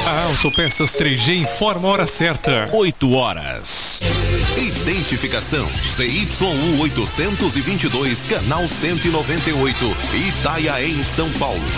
A Autopeças 3G informa a hora certa. 8 horas. Identificação CYU 822, canal 198, Itaiaém, São Paulo.